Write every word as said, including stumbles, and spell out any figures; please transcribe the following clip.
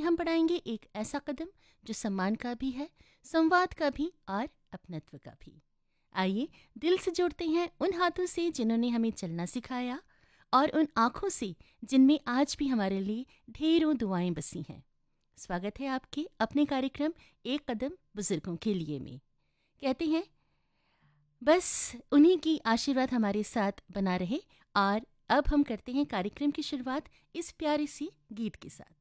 हम बढ़ाएंगे एक ऐसा कदम जो सम्मान का भी है, संवाद का भी और अपनत्व का भी। आइए दिल से जोड़ते हैं उन हाथों से जिन्होंने हमें चलना सिखाया और उन आँखों से जिनमें आज भी हमारे लिए ढेरों दुआएं बसी हैं। स्वागत है आपके अपने कार्यक्रम एक कदम बुजुर्गों के लिए में। कहते हैं बस उन्हीं की आशीर्वाद हमारे साथ बना रहे। और अब हम करते हैं कार्यक्रम की शुरुआत इस प्यारे सी गीत के साथ।